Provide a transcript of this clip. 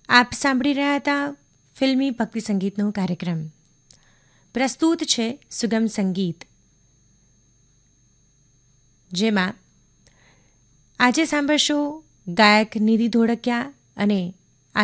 આપ સાંભળી રહ્યા હતા ફિલ્મી ભક્તિ સંગીતનો કાર્યક્રમ. પ્રસ્તુત છે સુગમ સંગીત, જેમાં આજે સાંભળશો ગાયક નિધિ ધોળકિયા અને